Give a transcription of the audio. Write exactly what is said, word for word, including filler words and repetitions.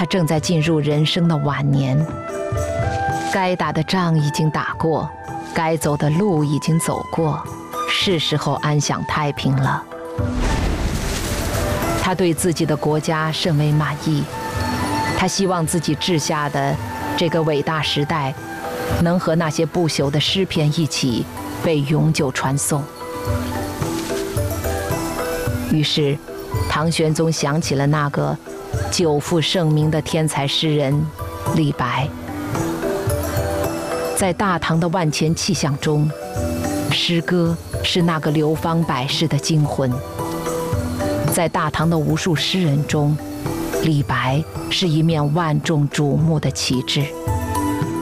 他正在进入人生的晚年，该打的仗已经打过，该走的路已经走过，是时候安享太平了。他对自己的国家甚为满意，他希望自己治下的这个伟大时代，能和那些不朽的诗篇一起被永久传颂。于是，唐玄宗想起了那个久负盛名的天才诗人李白。在大唐的万千气象中，诗歌是那个流芳百世的精魂。在大唐的无数诗人中，李白是一面万众瞩目的旗帜。